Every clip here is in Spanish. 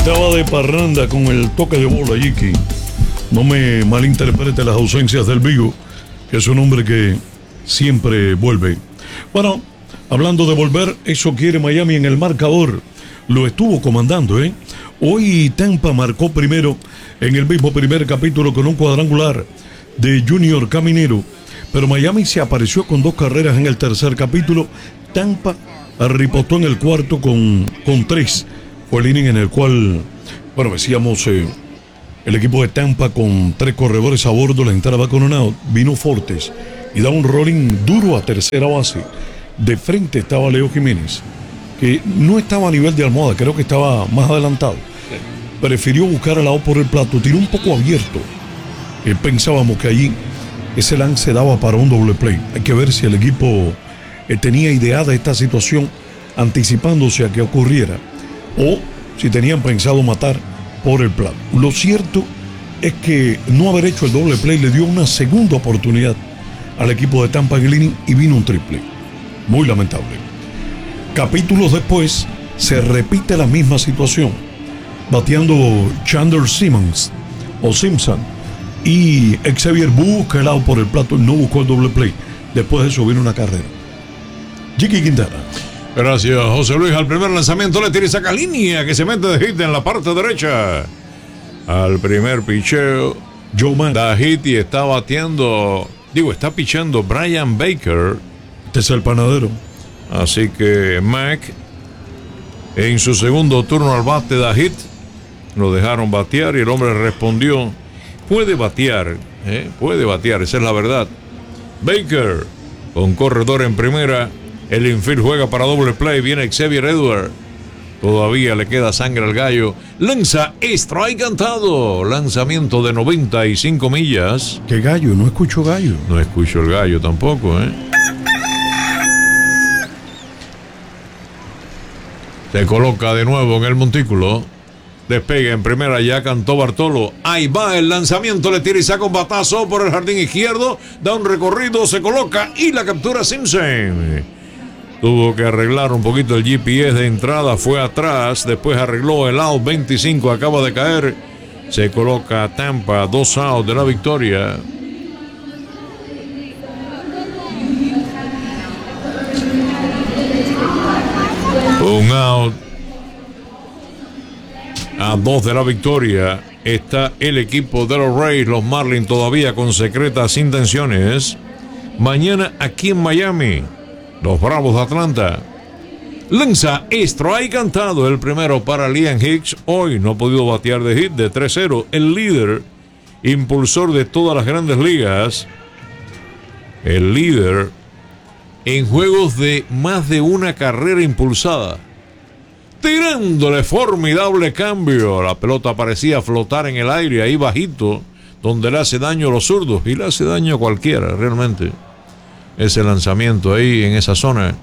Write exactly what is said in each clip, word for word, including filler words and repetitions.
Estaba de parranda con el toque de bola, Jiki. No me malinterprete las ausencias del Vigo, que es un hombre que siempre vuelve. Bueno, hablando de volver, eso quiere Miami en el marcador. Lo estuvo comandando, ¿eh? Hoy Tampa marcó primero en el mismo primer capítulo con un cuadrangular de Junior Caminero. Pero Miami se apareció con dos carreras en el tercer capítulo. Tampa ripostó en el cuarto con, con tres. Fue el inning en el cual, bueno, decíamos, eh, el equipo de Tampa con tres corredores a bordo, la entrada con un out, vino Fortes y da un rolling duro a tercera base. De frente estaba Leo Jiménez, que no estaba a nivel de almohada, creo que estaba más adelantado. Prefirió buscar al lado por el plato, tiró un poco abierto. Eh, pensábamos que allí ese lance daba para un doble play. Hay que ver si el equipo eh, tenía ideada esta situación anticipándose a que ocurriera, o si tenían pensado matar por el plato. Lo cierto es que no haber hecho el doble play le dio una segunda oportunidad al equipo de Tampa en el inning y vino un triple. Muy lamentable. Capítulos después se repite la misma situación, bateando Chandler Simmons o Simpson, y Xavier busca el lado por el plato y no buscó el doble play. Después de eso vino una carrera. Jiki Quintana. Gracias, José Luis. Al primer lanzamiento le tira y saca línea que se mete de hit en la parte derecha. Al primer picheo, Joe Mack da hit y está bateando, digo, está pichando Brian Baker. Este es el panadero. Así que Mack, en su segundo turno al bate, da hit. Lo dejaron batear y el hombre respondió. Puede batear, ¿eh? puede batear, esa es la verdad. Baker, con corredor en primera. El infield juega para doble play. Viene Xavier Edward. Todavía le queda sangre al gallo. Lanza strike cantado. Lanzamiento de noventa y cinco millas. ¿Qué gallo? No escucho gallo. No escucho el gallo tampoco, ¿eh? Se coloca de nuevo en el montículo. Despega en primera, ya cantó Bartolo. Ahí va el lanzamiento, le tira y saca un batazo por el jardín izquierdo. Da un recorrido, se coloca y la captura Simpson. Tuvo que arreglar un poquito el G P S de entrada, fue atrás, después arregló el out veinticinco, acaba de caer. Se coloca Tampa, dos outs de la victoria. Un out. A dos de la victoria está el equipo de los Rays, los Marlins todavía con secretas intenciones. Mañana aquí en Miami, los Bravos de Atlanta. Lanza strike cantado, el primero para Liam Hicks. Hoy no ha podido batear de hit, de tres cero. El líder, impulsor de todas las grandes ligas. El líder en juegos de más de una carrera impulsada. Tirándole formidable cambio. La pelota parecía flotar en el aire ahí bajito, donde le hace daño a los zurdos. Y le hace daño a cualquiera, realmente. Ese lanzamiento ahí en esa zona.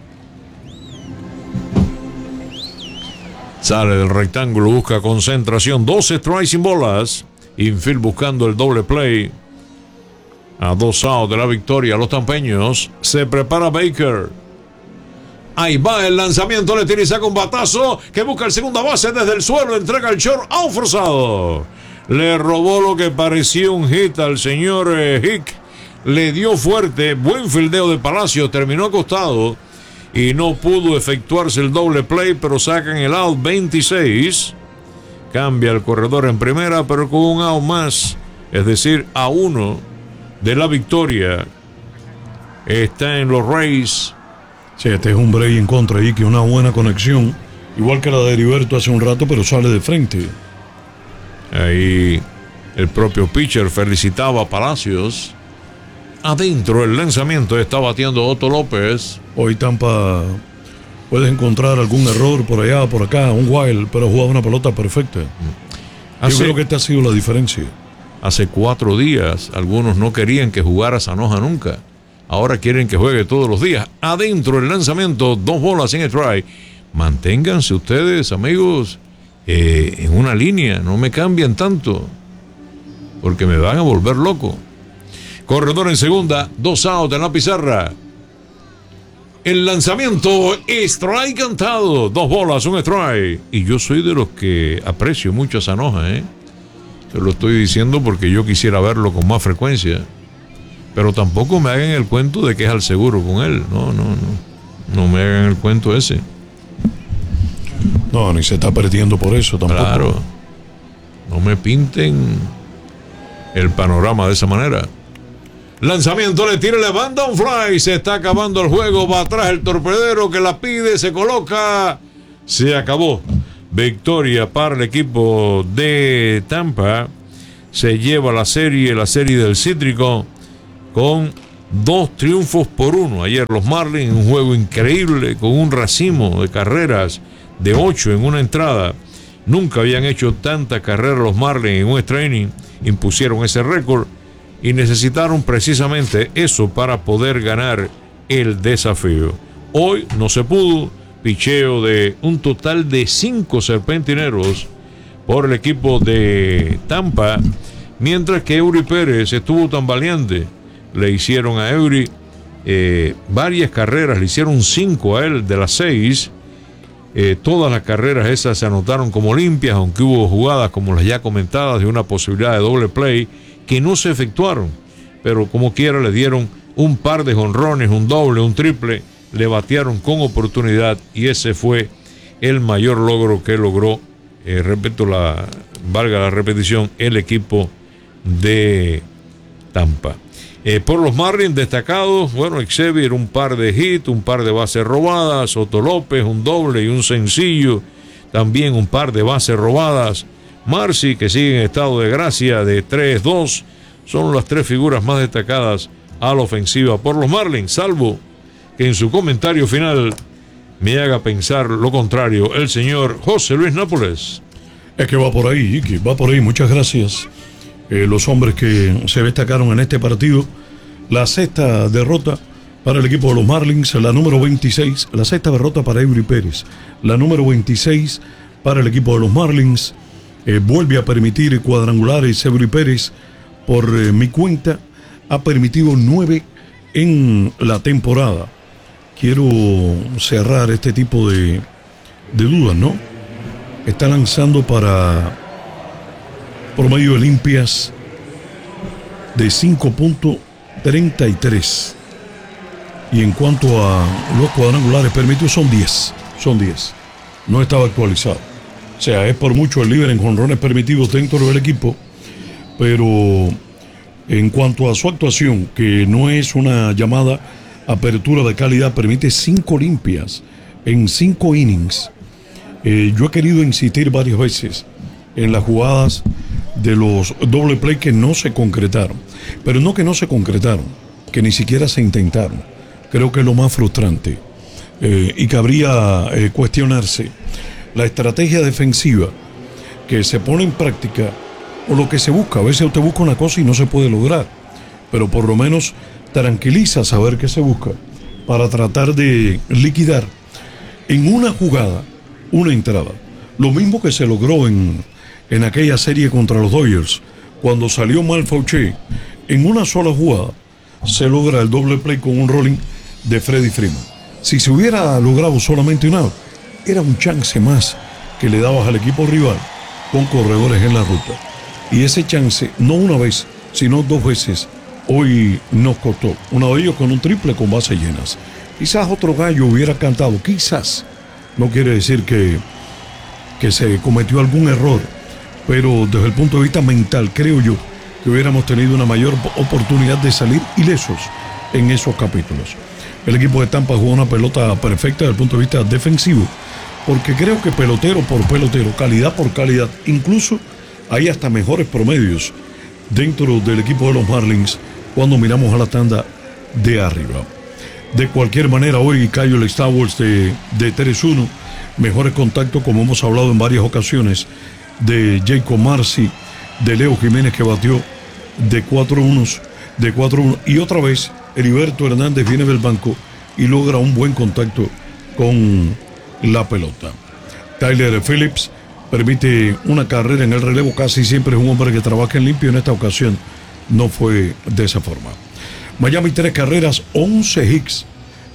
Sale del rectángulo, busca concentración. doce strikes sin bolas. Infield buscando el doble play. A dos outs de la victoria, los tampeños. Se prepara Baker. Ahí va el lanzamiento, le tira y saca un batazo que busca el segunda base desde el suelo, entrega el short, out forzado. Le robó lo que parecía un hit al señor eh, Hick. Le dio fuerte, buen fildeo de Palacio, terminó acostado y no pudo efectuarse el doble play, pero sacan el out veintiséis. Cambia el corredor en primera, pero con un out más, es decir, a uno de la victoria. Está en los Rays. Sí, este es un break en contra y que una buena conexión, igual que la de Heriberto hace un rato, pero sale de frente. Ahí el propio pitcher felicitaba a Palacios. Adentro el lanzamiento está bateando Otto López. Hoy Tampa puedes encontrar algún error por allá, por acá, un wild, pero juega una pelota perfecta. Hace, Yo creo que esta ha sido la diferencia. Hace cuatro días algunos no querían que jugara Sanoja nunca. Ahora quieren que juegue todos los días. Adentro el lanzamiento, dos bolas en el try. Manténganse ustedes, amigos, eh, en una línea. No me cambien tanto, porque me van a volver loco. Corredor en segunda, dos outs en la pizarra. El lanzamiento, strike cantado, dos bolas, un strike. Y yo soy de los que aprecio mucho a Zanoja, ¿eh? Se lo estoy diciendo porque yo quisiera verlo con más frecuencia. Pero tampoco me hagan el cuento de que es al seguro con él. No, no, no. No me hagan el cuento ese. No, ni se está perdiendo por eso tampoco. Claro. No me pinten el panorama de esa manera. Lanzamiento, le tira, le manda un fly. Se está acabando el juego. Va atrás el torpedero que la pide. Se coloca. Se acabó. Victoria para el equipo de Tampa. Se lleva la serie, la serie del Cítrico, con dos triunfos por uno. Ayer los Marlins, un juego increíble, con un racimo de carreras de ocho en una entrada. Nunca habían hecho tantas carreras los Marlins en un extra inning. Impusieron ese récord y necesitaron precisamente eso para poder ganar el desafío. Hoy no se pudo. Picheo de un total de cinco serpentineros por el equipo de Tampa, mientras que Eury Pérez estuvo tan valiente. Le hicieron a Eury eh, varias carreras, le hicieron cinco a él de las seis. Eh, todas las carreras esas se anotaron como limpias, aunque hubo jugadas como las ya comentadas de una posibilidad de doble play que no se efectuaron, pero como quiera le dieron un par de jonrones, un doble, un triple, le batearon con oportunidad y ese fue el mayor logro que logró, eh, repito, la, valga la repetición, el equipo de Tampa. Eh, por los Marlins destacados, bueno, Xavier un par de hits, un par de bases robadas, Soto López un doble y un sencillo, también un par de bases robadas. Marcy, que sigue en estado de gracia de tres dos, son las tres figuras más destacadas a la ofensiva por los Marlins, salvo que en su comentario final me haga pensar lo contrario el señor José Luis Nápoles. Es que va por ahí, Iki, va por ahí, muchas gracias. Eh, los hombres que se destacaron en este partido, la sexta derrota para el equipo de los Marlins, la número veintiséis, la sexta derrota para Eury Pérez, la número veintiséis para el equipo de los Marlins. Eh, vuelve a permitir cuadrangulares Eury Pérez, por eh, mi cuenta ha permitido nueve en la temporada. Quiero cerrar este tipo de, de dudas, ¿no? Está lanzando para promedio de limpias de cinco punto treinta y tres. Y en cuanto a los cuadrangulares permitidos, son diez. Son diez. No estaba actualizado. O sea, es por mucho el líder en jonrones permitidos dentro del equipo. Pero en cuanto a su actuación, que no es una llamada apertura de calidad, permite cinco limpias en cinco innings. Eh, yo he querido insistir varias veces en las jugadas de los doble play que no se concretaron, pero no que no se concretaron, que ni siquiera se intentaron. Creo que es lo más frustrante, eh, y cabría eh, cuestionarse la estrategia defensiva que se pone en práctica o lo que se busca. A veces usted busca una cosa y no se puede lograr, pero por lo menos tranquiliza saber qué se busca para tratar de liquidar en una jugada una entrada. Lo mismo que se logró en, en aquella serie contra los Dodgers, cuando salió mal Fauché. En una sola jugada se logra el doble play con un rolling de Freddie Freeman. Si se hubiera logrado solamente un out, era un chance más que le dabas al equipo rival con corredores en la ruta. Y ese chance, no una vez, sino dos veces, hoy nos costó. Uno de ellos con un triple con bases llenas. Quizás otro gallo hubiera cantado, quizás. No quiere decir que, que se cometió algún error, pero desde el punto de vista mental, creo yo que hubiéramos tenido una mayor oportunidad de salir ilesos en esos capítulos. El equipo de Tampa jugó una pelota perfecta desde el punto de vista defensivo, porque creo que pelotero por pelotero, calidad por calidad, incluso hay hasta mejores promedios dentro del equipo de los Marlins cuando miramos a la tanda de arriba. De cualquier manera, hoy Kyle Stowers de, de tres uno, mejores contactos, como hemos hablado en varias ocasiones, de Jacob Marcy, de Leo Jiménez, que batió de cuatro uno, de cuatro uno, y otra vez Heriberto Hernández viene del banco y logra un buen contacto con la pelota. Tyler Phillips permite una carrera en el relevo, casi siempre es un hombre que trabaja en limpio. En esta ocasión no fue de esa forma. Miami tres carreras, once hits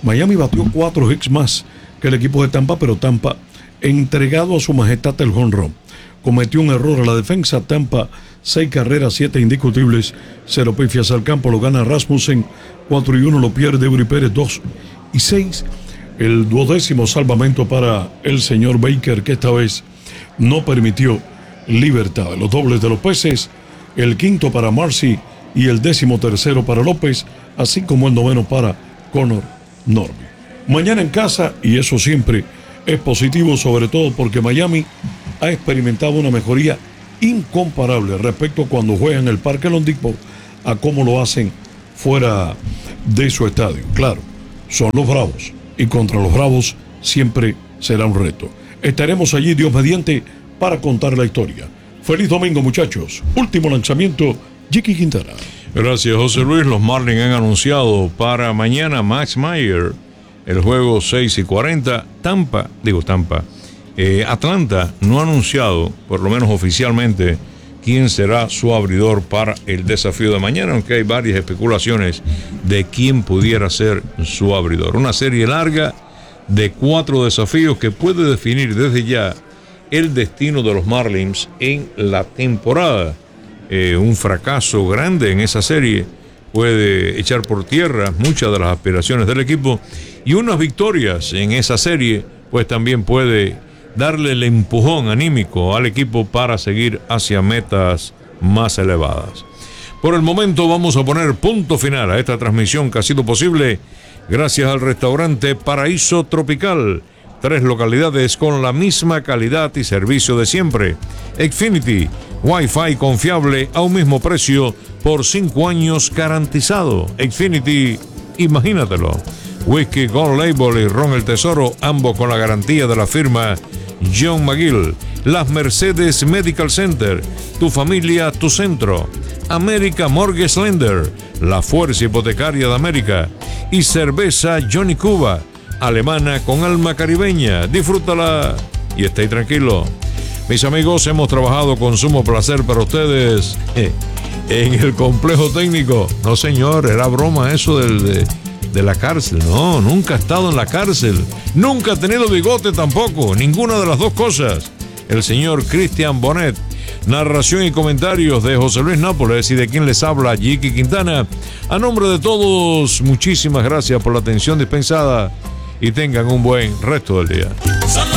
Miami batió cuatro hits más que el equipo de Tampa, pero Tampa, entregado a su majestad el jonrón, cometió un error a la defensa. Tampa, seis carreras, siete indiscutibles, cero pifias al campo, lo gana Rasmussen, cuatro y uno lo pierde Eury Pérez, dos y seis. El duodécimo salvamento para el señor Baker, que esta vez no permitió libertad. Los dobles de los peces, el quinto para Marcy y el décimo tercero para López, así como el noveno para Connor Norby. Mañana en casa, y eso siempre es positivo, sobre todo porque Miami ha experimentado una mejoría incomparable respecto a cuando juegan en el Parque Lone-Depot a cómo lo hacen fuera de su estadio. Claro, son los Bravos, y contra los Bravos siempre será un reto. Estaremos allí, Dios mediante, para contar la historia. Feliz domingo, muchachos. Último lanzamiento, Jiki Quintana. Gracias, José Luis. Los Marlins han anunciado para mañana Max Meyer, el juego seis y cuarenta. Tampa, digo Tampa, eh, Atlanta no ha anunciado, por lo menos oficialmente, quién será su abridor para el desafío de mañana, aunque hay varias especulaciones de quién pudiera ser su abridor. Una serie larga de cuatro desafíos que puede definir desde ya el destino de los Marlins en la temporada. Eh, un fracaso grande en esa serie puede echar por tierra muchas de las aspiraciones del equipo, y unas victorias en esa serie pues también puede darle el empujón anímico al equipo para seguir hacia metas más elevadas. Por el momento vamos a poner punto final a esta transmisión que ha sido posible gracias al restaurante Paraíso Tropical. Tres localidades con la misma calidad y servicio de siempre. Xfinity, Wi-Fi confiable a un mismo precio por cinco años garantizado. Xfinity, imagínatelo. Whisky Gold Label y Ron el Tesoro, ambos con la garantía de la firma John McGill. Las Mercedes Medical Center, tu familia, tu centro. América Mortgage Lender, la fuerza hipotecaria de América. Y cerveza Johnny Cuba, alemana con alma caribeña. Disfrútala y esté tranquilo. Mis amigos, hemos trabajado con sumo placer para ustedes eh, en el complejo técnico. No, señor, era broma eso del, de, de la cárcel. No, nunca ha estado en la cárcel. Nunca ha tenido bigote tampoco. Ninguna de las dos cosas. El señor Cristian Bonet. Narración y comentarios de José Luis Nápoles y de quien les habla, Jiki Quintana. A nombre de todos, muchísimas gracias por la atención dispensada y tengan un buen resto del día.